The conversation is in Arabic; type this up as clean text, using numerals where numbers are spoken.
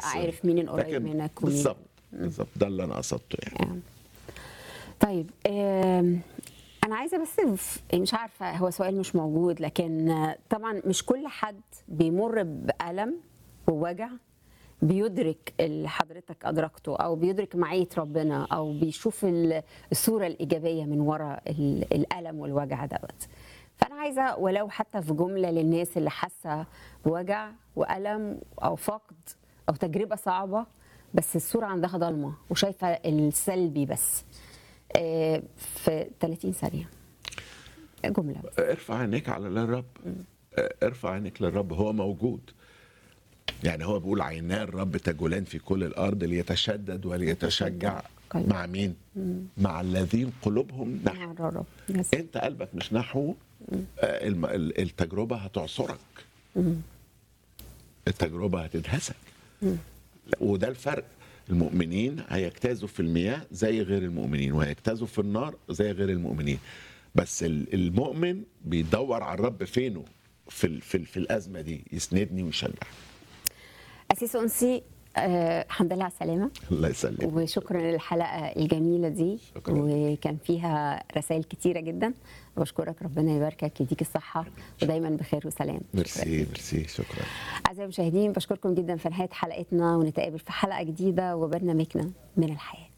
عارف مين القريب منك ومين. بالظبط ده اللي انا قصدته يعني. طيب انا عايزه بس مش عارفه، هو سؤال مش موجود، لكن طبعا مش كل حد بيمر بألم ووجع بيدرك اللي حضرتك ادركته، او بيدرك معيه ربنا، او بيشوف الصوره الايجابيه من وراء الالم والوجع دوت. فانا عايزه ولو حتى في جمله للناس اللي حاسه بوجع والم او فقد او تجربه صعبه، بس الصوره عندها ضلمه وشايفه السلبي بس، في 30 ثانيه جمله بس. ارفع عينيك على الرب. ارفع عينيك للرب، هو موجود. يعني هو بيقول عينا الرب تجولان في كل الارض ليتشدد وليتشجع. مع مين؟ مع الذين قلوبهم نحو الرب. انت قلبك مش نحوه، التجربه هتعصرك، التجربه هتدهسك. وده الفرق. المؤمنين هيجتازوا في المياه زي غير المؤمنين، وهيجتازوا في النار زي غير المؤمنين. بس المؤمن بيدور على الرب فينه في الازمه دي، يسندني ويشجعني. أسيس أنسي، الحمد لله على السلامة. الله يسلمك. وشكرا للحلقة الجميلة دي. شكرا. وكان فيها رسائل كتيرة جدا. بشكرك، ربنا يباركك، يديك الصحة ودايما بخير وسلام. ميرسي شكرا. أعزائي المشاهدين، بشكركم جدا في نهاية حلقتنا، ونتقابل في حلقة جديدة وبرنامجنا من الحياة.